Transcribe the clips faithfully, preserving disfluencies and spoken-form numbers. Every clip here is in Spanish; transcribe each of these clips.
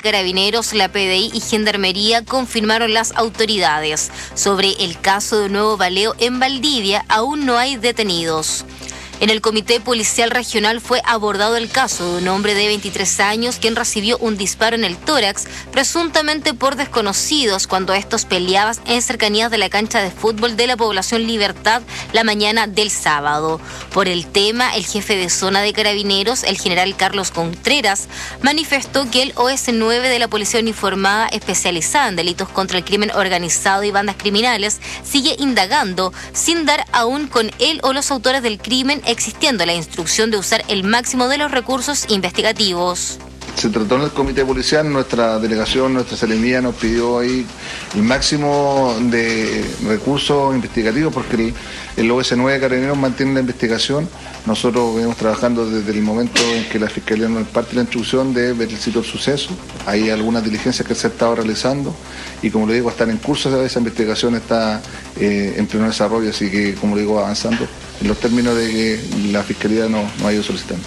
Carabineros, la P D I y Gendarmería, confirmaron las autoridades. Sobre el caso de un nuevo baleo en Valdivia, aún no hay detenidos. En el Comité Policial Regional fue abordado el caso de un hombre de veintitrés años quien recibió un disparo en el tórax, presuntamente por desconocidos, cuando estos peleaban en cercanías de la cancha de fútbol de la población Libertad la mañana del sábado. Por el tema, el jefe de zona de Carabineros, el general Carlos Contreras, manifestó que el O S nueve de la Policía Uniformada especializada en delitos contra el crimen organizado y bandas criminales sigue indagando sin dar aún con él o los autores del crimen, existiendo la instrucción de usar el máximo de los recursos investigativos. Se trató en el comité policial, nuestra delegación, nuestra seremía nos pidió ahí el máximo de recursos investigativos porque el, el O S nueve de Carabineros mantiene la investigación. Nosotros venimos trabajando desde el momento en que la Fiscalía nos imparte la instrucción de ver el sitio del suceso. Hay algunas diligencias que se ha estado realizando y, como le digo, están en curso, esa investigación está eh, en pleno desarrollo, así que, como le digo, avanzando en los términos de que la Fiscalía no, no ha ido solicitando.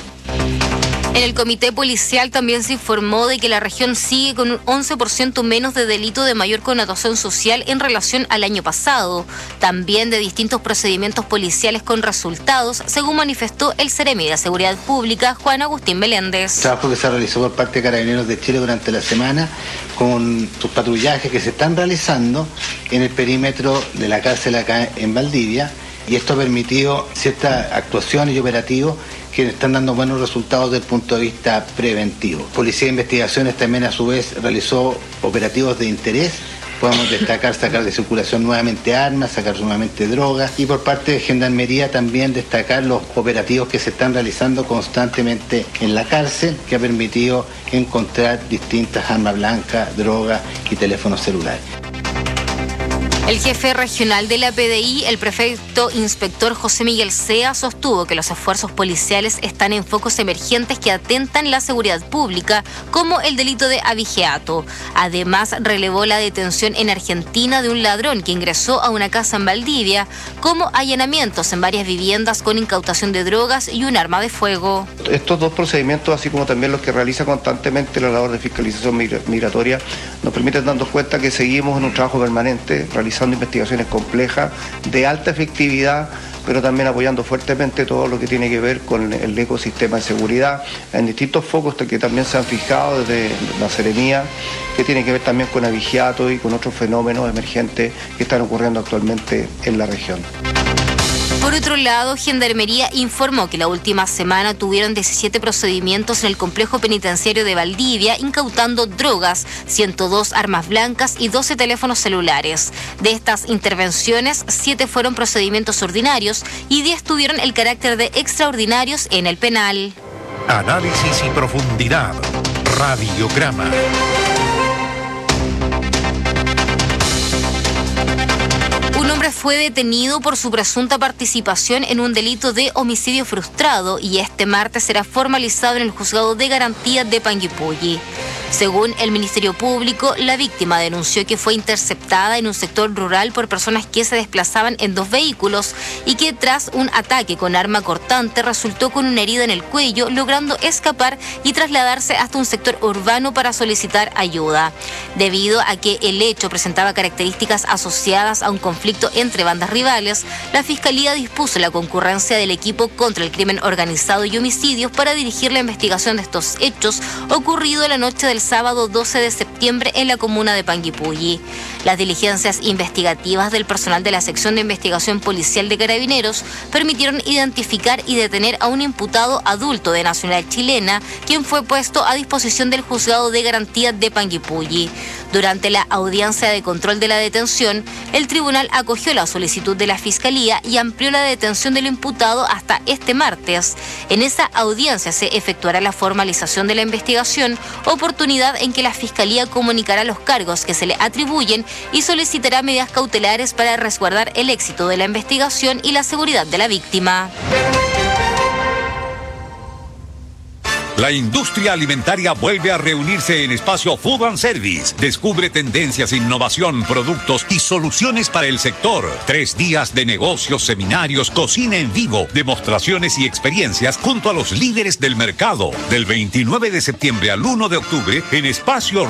En el Comité Policial también se informó de que la región sigue con un once por ciento menos de delito de mayor connotación social en relación al año pasado. También de distintos procedimientos policiales con resultados, según manifestó el Seremi de Seguridad Pública, Juan Agustín Meléndez. El trabajo que se realizó por parte de Carabineros de Chile durante la semana con sus patrullajes que se están realizando en el perímetro de la cárcel acá en Valdivia, y esto ha permitido ciertas actuaciones y operativos que están dando buenos resultados desde el punto de vista preventivo. Policía de Investigaciones también a su vez realizó operativos de interés. Podemos destacar sacar de circulación nuevamente armas, sacar nuevamente drogas, y por parte de Gendarmería también destacar los operativos que se están realizando constantemente en la cárcel, que ha permitido encontrar distintas armas blancas, drogas y teléfonos celulares. El jefe regional de la P D I, el prefecto inspector José Miguel Sea, sostuvo que los esfuerzos policiales están en focos emergentes que atentan la seguridad pública, como el delito de abigeato. Además, relevó la detención en Argentina de un ladrón que ingresó a una casa en Valdivia, como allanamientos en varias viviendas con incautación de drogas y un arma de fuego. Estos dos procedimientos, así como también los que realiza constantemente la labor de fiscalización migratoria, nos permiten darnos cuenta que seguimos en un trabajo permanente, realizando investigaciones complejas, de alta efectividad, pero también apoyando fuertemente todo lo que tiene que ver con el ecosistema de seguridad en distintos focos que también se han fijado desde la Seremía, que tiene que ver también con abigeato y con otros fenómenos emergentes que están ocurriendo actualmente en la región. Por otro lado, Gendarmería informó que la última semana tuvieron diecisiete procedimientos en el complejo penitenciario de Valdivia, incautando drogas, ciento dos armas blancas y doce teléfonos celulares. De estas intervenciones, siete fueron procedimientos ordinarios y diez tuvieron el carácter de extraordinarios en el penal. Análisis y profundidad. Radiograma. Un hombre fue detenido por su presunta participación en un delito de homicidio frustrado y este martes será formalizado en el Juzgado de Garantía de Panguipulli. Según el Ministerio Público, la víctima denunció que fue interceptada en un sector rural por personas que se desplazaban en dos vehículos y que tras un ataque con arma cortante resultó con una herida en el cuello, logrando escapar y trasladarse hasta un sector urbano para solicitar ayuda. Debido a que el hecho presentaba características asociadas a un conflicto entre bandas rivales, la Fiscalía dispuso la concurrencia del equipo contra el crimen organizado y homicidios para dirigir la investigación de estos hechos ocurrido la noche del sábado doce de septiembre en la comuna de Panguipulli. Las diligencias investigativas del personal de la sección de investigación policial de Carabineros permitieron identificar y detener a un imputado adulto de nacionalidad chilena, quien fue puesto a disposición del Juzgado de Garantía de Panguipulli. Durante la audiencia de control de la detención, el tribunal acogió la solicitud de la Fiscalía y amplió la detención del imputado hasta este martes. En esa audiencia se efectuará la formalización de la investigación, oportunidad en que la Fiscalía comunicará los cargos que se le atribuyen y solicitará medidas cautelares para resguardar el éxito de la investigación y la seguridad de la víctima. La industria alimentaria vuelve a reunirse en Espacio Food and Service. Descubre tendencias, innovación, productos y soluciones para el sector. Tres días de negocios, seminarios, cocina en vivo, demostraciones y experiencias junto a los líderes del mercado. Del veintinueve de septiembre al uno de octubre en Espacio